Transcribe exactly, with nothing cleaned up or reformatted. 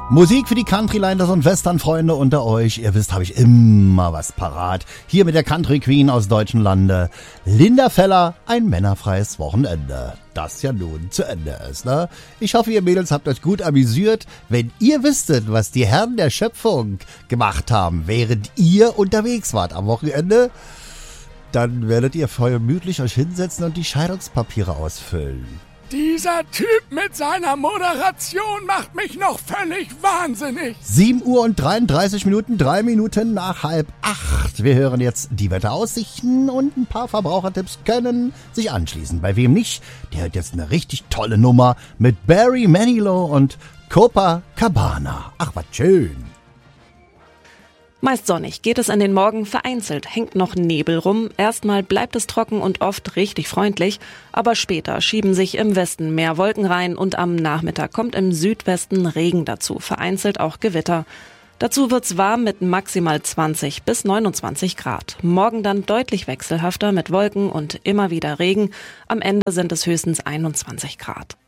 Musik für die Countryliners und Westernfreunde unter euch. Ihr wisst, habe ich immer was parat. Hier mit der Country Queen aus deutschen Lande. Linda Feller, ein männerfreies Wochenende. Das ja nun zu Ende ist, ne? Ich hoffe, ihr Mädels habt euch gut amüsiert. Wenn ihr wüsstet, was die Herren der Schöpfung gemacht haben, während ihr unterwegs wart am Wochenende, dann werdet ihr vermutlich euch hinsetzen und die Scheidungspapiere ausfüllen. Dieser Typ mit seiner Moderation macht mich noch völlig wahnsinnig. sieben Uhr und dreiunddreißig Minuten, drei Minuten nach halb acht. Wir hören jetzt die Wetteraussichten und ein paar Verbrauchertipps können sich anschließen. Bei wem nicht, der hat jetzt eine richtig tolle Nummer mit Barry Manilow und Copacabana. Ach, was schön. Meist sonnig geht es in den Morgen, vereinzelt hängt noch Nebel rum. Erstmal bleibt es trocken und oft richtig freundlich, aber später schieben sich im Westen mehr Wolken rein und am Nachmittag kommt im Südwesten Regen dazu, vereinzelt auch Gewitter. Dazu wird's warm mit maximal zwanzig bis neunundzwanzig Grad. Morgen dann deutlich wechselhafter mit Wolken und immer wieder Regen. Am Ende sind es höchstens einundzwanzig Grad.